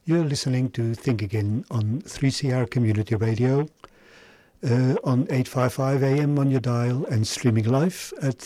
You're listening to Think Again on 3CR Community Radio, on 855 AM on your dial and streaming live at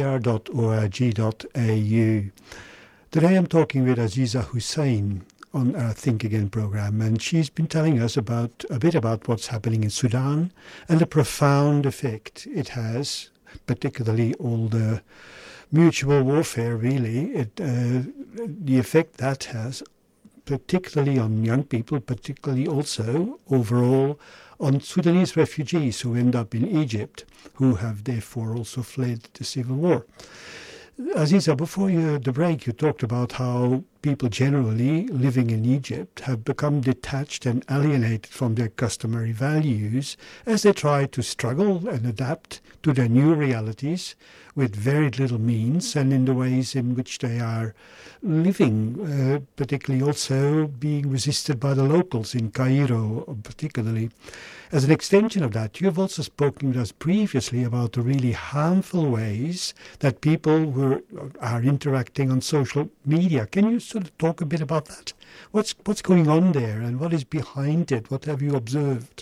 3cr.org.au. Today I'm talking with Aziza Hussain on our Think Again program, and she's been telling us a bit about what's happening in Sudan and the profound effect it has, particularly all the mutual warfare, really, the effect that has, particularly on young people, particularly also overall on Sudanese refugees who end up in Egypt, who have therefore also fled the civil war. Aziza, before the break, you talked about how people generally living in Egypt have become detached and alienated from their customary values as they try to struggle and adapt to their new realities with very little means and in the ways in which they are living, particularly also being resisted by the locals in Cairo, particularly. As an extension of that, you have also spoken with us previously about the really harmful ways that people are interacting on social media. Can you sort of talk a bit about that? What's going on there and what is behind it? What have you observed?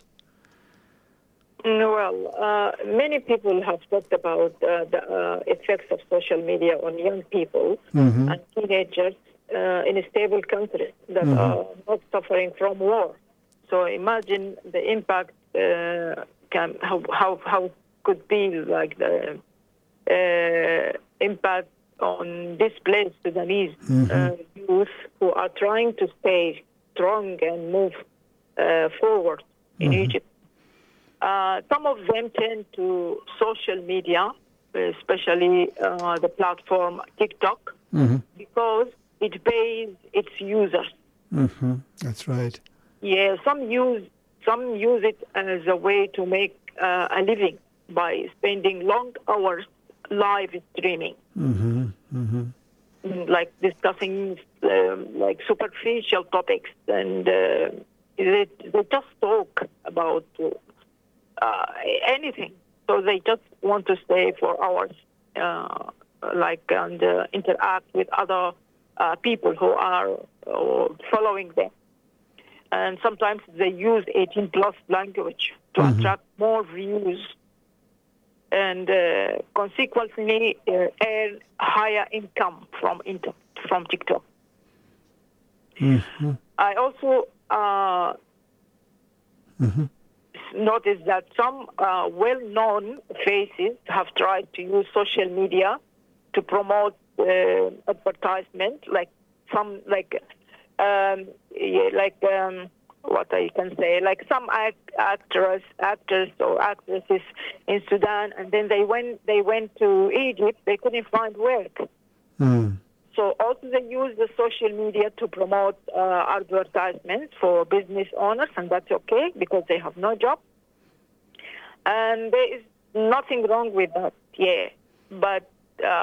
Well, many people have talked about the effects of social media on young people and teenagers in stable countries that are not suffering from war. So imagine the impact how could be like the impact on displaced Sudanese youth who are trying to stay strong and move forward in Egypt. Some of them turn to social media, especially the platform TikTok, because it pays its users. That's right. Yeah, some use it as a way to make a living by spending long hours live streaming, like discussing like superficial topics, and they just talk about anything. So they just want to stay for hours, and interact with other people who are following them. And sometimes they use 18-plus language to attract more views and consequently earn higher income from TikTok. I also noticed that some well-known faces have tried to use social media to promote advertisement, what I can say, like some actors or actresses in Sudan, and then they went to Egypt, they couldn't find work. So also they use the social media to promote advertisements for business owners, and that's okay because they have no job. And there is nothing wrong with that, but